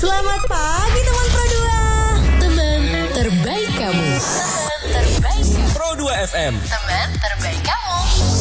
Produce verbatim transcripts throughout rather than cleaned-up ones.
Selamat pagi teman Pro dua. Teman terbaik kamu. Teman terbaik kamu. Pro dua F M. Teman terbaik kamu.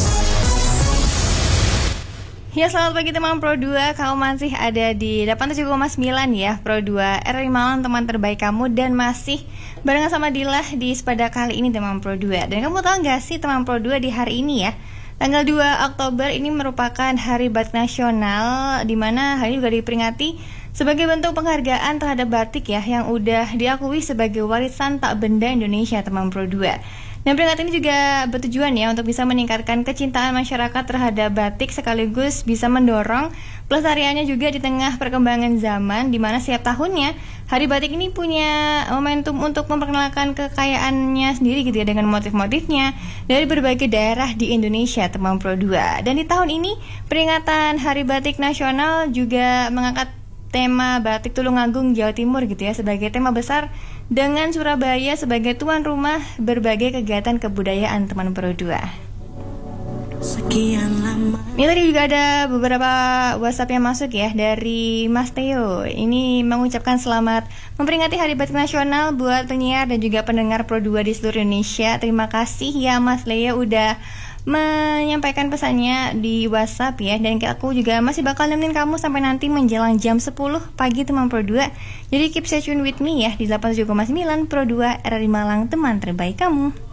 Ya, selamat pagi teman Pro dua. Kamu masih ada di delapan puluh tujuh koma sembilan ya Pro dua R R I Malang, teman terbaik kamu. Dan masih barengan sama Dila di Sepada kali ini teman Pro dua. Dan kamu tahu gak sih teman Pro dua, di hari ini ya, tanggal dua Oktober ini merupakan Hari Batik Nasional, di mana hari ini juga diperingati sebagai bentuk penghargaan terhadap batik ya, yang udah diakui sebagai warisan tak benda Indonesia teman Pro dua. Dan peringatan ini juga bertujuan ya untuk bisa meningkatkan kecintaan masyarakat terhadap batik, sekaligus bisa mendorong pelestariannya juga di tengah perkembangan zaman, di mana setiap tahunnya Hari Batik ini punya momentum untuk memperkenalkan kekayaannya sendiri gitu ya, dengan motif-motifnya dari berbagai daerah di Indonesia teman Pro dua. Dan di tahun ini peringatan Hari Batik Nasional juga mengangkat tema Batik Tulungagung Jawa Timur gitu ya sebagai tema besar, dengan Surabaya sebagai tuan rumah berbagai kegiatan kebudayaan teman Pro dua. Sekian lama. Ini tadi juga ada beberapa WhatsApp yang masuk ya dari Mas Theo. Ini mengucapkan selamat memperingati Hari Batik Nasional buat penyiar dan juga pendengar Pro dua di seluruh Indonesia. Terima kasih ya Mas Leo udah menyampaikan pesannya di WhatsApp ya. Dan aku juga masih bakal nemenin kamu sampai nanti menjelang jam sepuluh pagi teman Pro dua. Jadi keep stay tune with me ya di delapan puluh tujuh koma sembilan Pro dua R R I Malang, teman terbaik kamu.